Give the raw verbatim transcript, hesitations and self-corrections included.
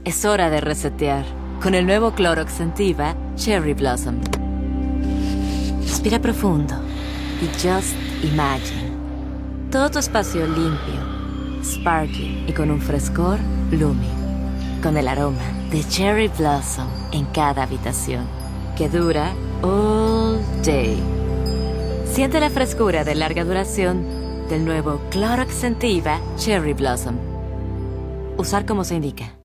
Es hora de resetear con el nuevo Clorox Scentiva Cherry Blossom. Respira profundo y just imagine. Todo tu espacio limpio, sparkly y con un frescor blooming. Con el aroma de Cherry Blossom en cada habitación, que dura all day. Siente la frescura de larga duración del nuevo Clorox Scentiva Cherry Blossom. Usar como se indica.